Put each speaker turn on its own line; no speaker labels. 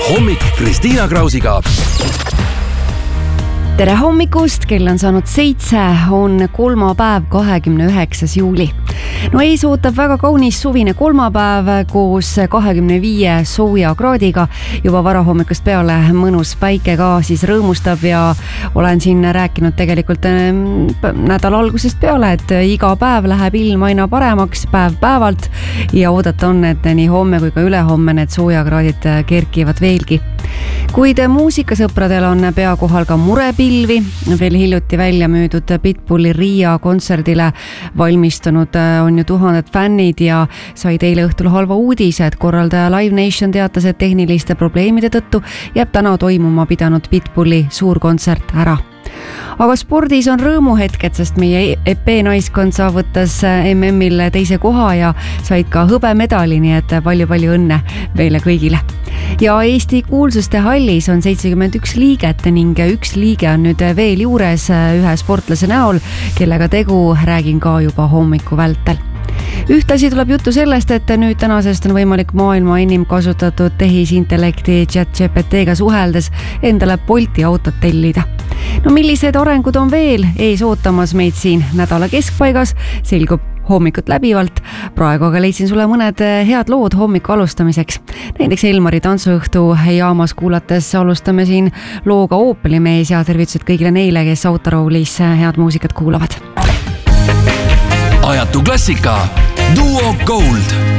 hommik Kristiina Krausiga.
Tere hommikust, kell on saanud 7, on kolmapäev, 29. juuli. No ees ootab väga kaunis suvine kolmapäev koos 25 sooja kraadiga. Juba varahommikust peale mõnus päike ka siis rõõmustab ja olen siin rääkinud tegelikult nädala algusest peale, et iga päev läheb ilm aina paremaks päev-päevalt ja oodata on, et nii homme kui ka ülehomme need soojakraadid kerkivad veelgi. Kuid muusikasõpradel on pea kohal ka murepilvi. Veel hiljuti välja müüdud Pitbulli Riia kontserdile valmistunud on ju tuhanded fännid ja said eile õhtul halva uudise, et korraldaja Live Nation teatas, et tehniliste probleemide tõttu jääb täna toimuma pidanud Pitbulli suurkontsert ära. Aga spordis on rõõmuhetked, sest meie EP naiskond saavutas MM-il teise koha ja said ka hõbemedali, nii et palju-palju õnne meile kõigile. Ja Eesti kuulsuste hallis on 71 liiget ning üks liige on nüüd veel juures ühe sportlase näol, kellega tegu räägin ka juba hommiku vältel. Ühtlasi tuleb juttu sellest, et nüüd tänasest on võimalik maailma enim kasutatud tehisintellekti ChatGPT-ga suheldes endale Bolti autot tellida. No millised arengud on veel ees ootamas meid siin nädala keskpaigas, selgub hommikut läbivalt. Praegu aga leidsin sulle mõned head lood hommiku alustamiseks. Näiteks Elmari tantsuõhtu jaamas kuulates alustame siin looga Oopelimees ja tervitused kõigile neile, kes autoroolis head muusikat kuulavad.
Ajatu klassika Duo Gold.